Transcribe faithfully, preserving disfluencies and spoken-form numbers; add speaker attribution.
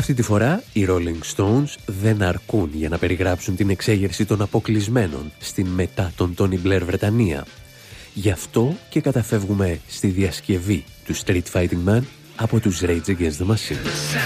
Speaker 1: Αυτή τη φορά οι Rolling Stones δεν αρκούν για να περιγράψουν την εξέγερση των αποκλεισμένων στην μετά τον Tony Blair Βρετανία. Γι' αυτό και καταφεύγουμε στη διασκευή του Street Fighting Man από τους Rage Against the Machine.